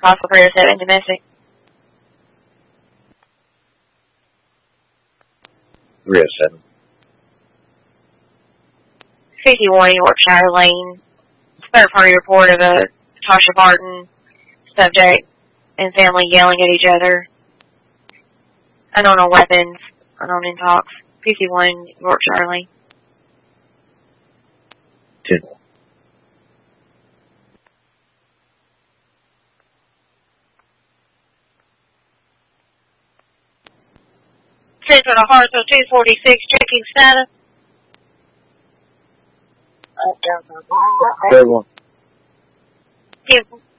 Possible 307 domestic. 307. 51 Yorkshire Lane. Third-party report of a Tasha Barton subject and family yelling at each other. Unknown weapons. Unknown in talks. 51 Yorkshire Lane. 10. Central to Hartsville 246, checking status. Third one. 10